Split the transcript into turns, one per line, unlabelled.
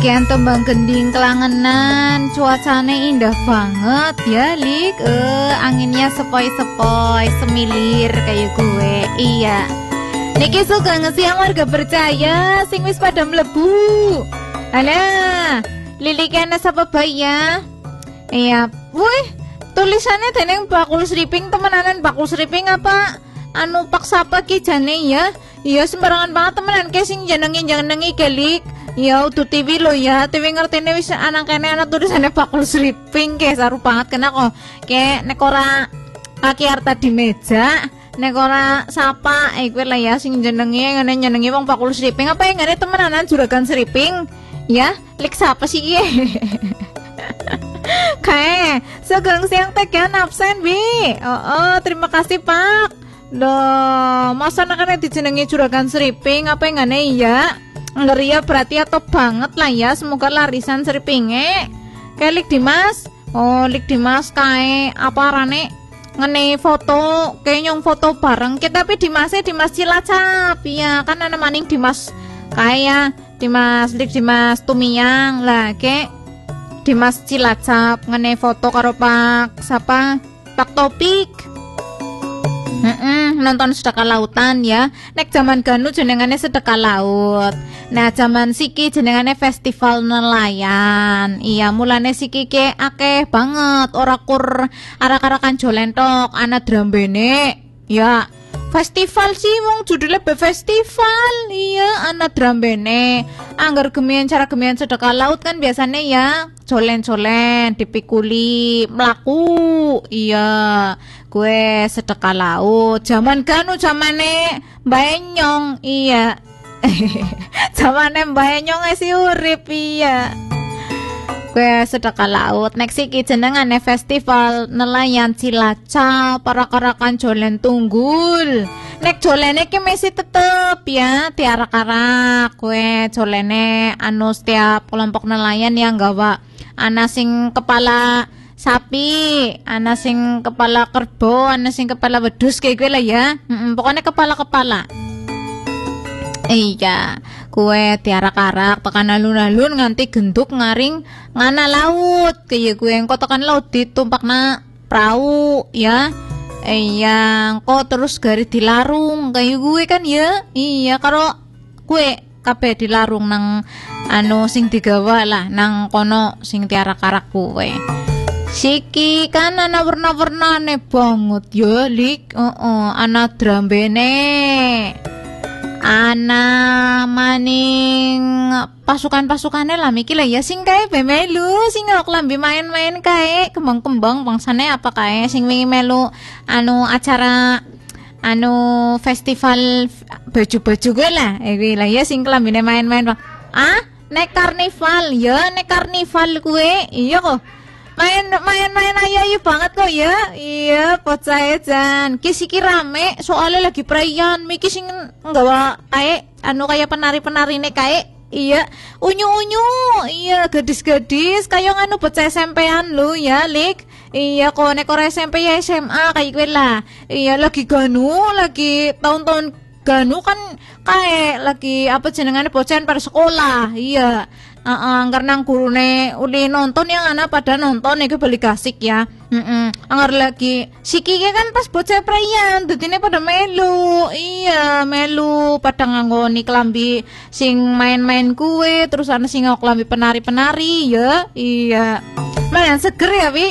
Kian tembang gending kelangenan, cuacanya indah banget ya Lik. Anginnya sepoi-sepoi, semilir kayak gue. Iya. Niki suka ngesiang warga percaya sing wis pada mlebu. Alah, lilikane sapa bayi ya? Iya, wih, tulisannya teneng bakul sriping temenanan bakul sriping apa? Anu paksa apa ki jane ya? Iya sembarangan banget temenan ke sing jenengi kelik. Ya udah TV lo ya, TV ngertine wis anak kene anak tulisannya bakul sriping ke saru banget kena kok. Ke nekora kaki harta di meja, nekora sapa kuwi lah ya sing jenenge nyenengi wong bakul sriping apa yang ngene temenanan juragan sriping. Ya, lik sapa sih ye? Kae, segang siang tekan absen bi. Oh, terima kasih Pak. Loh, masa anaknya dijenengi juragan sriping apa yang ngene ya? Ngeri ya berarti atau banget lah ya. Semoga larisan seripinge. Kayak Lik Dimas. Oh Lik Dimas kayak apa rane ngene foto kayak nyong foto bareng kita tapi Dimasnya Dimas Cilacap ya kan ana maning Dimas kayak Dimas Lik Dimas Tumiang lah kayak Dimas Cilacap ngene foto karo Pak siapa Pak Topik. Nonton sedekah lautan ya. Nek zaman Ganu jenengannya sedekah laut. Nah zaman Siki jenengannya festival nelayan. Iya mulane Siki ke akeh banget ora kur arak-arakan jolentok ana drambene. Ya festival sih wong judulnya festival. Iya ana drambene. Angger gemian cara gemian sedekah laut kan biasanya ya jolen-jolen dipikuli melaku. Iya gue sedekah laut zaman Ganu zamane Mbak Enyong. Iya zamane Mbak Enyong si urip iya gue sedekah laut. Next iki jenengane festival nelayan Cilacap para-karakan jolen tunggul. Nek jolene ki mesti tetep ya diarak-arak gue jolene anu setiap kelompok nelayan yang gawa ana sing kepala sapi, ana sing kepala kerbau, ana sing kepala wedhus kayak gue lah ya. Pokoknya kepala-kepala. Iya, kue tiarak-arak tekan alun-alun nganti genduk ngaring ngana laut. Kayak gue engko tekan laut ditumpakna perahu ya. Iya, engko terus garis dilarung kayak gue kan ya. Iya, karo gue kabeh dilarung nang anu sing digawa lah nang kono sing tiarak-arak kue. Siki kan ana warna-warnane banget ya Lik. Ana drambene. Ana maning pasukan-pasukane lah miki lah ya sing kae be melu sing klambi main-main kae kembang-kembang bangsane apa kae sing wingi melu anu acara anu festival baju-baju gue lah kuwi lah ya sing klambine main-main Bang. Nek karnival ya nek karnival gue iya kok main ayo banget kok ya. Iya bocah jan kisiki rame soalnya lagi perayaan miki sing nggawa kayak anu kayak penari-penari nek kayak iya unyu-unyu iya gadis-gadis kayak anu bocah SMP-an lu ya Lik. Iya kok nek ora SMP ya SMA kayak gue lah. Iya lagi Ganu lagi tahun-tahun Ganu kan kayak lagi apa jenengane bocahan pada sekolah. Iya karena gurune uli nonton yang anak pada nonton itu balik asik ya. Anggar lagi Siki kan pas bocah perayaan dadine pada melu. Iya melu pada nganggoni kelambi sing main-main kue terus ana sing klambi penari-penari ya. Iya main seger ya Wi.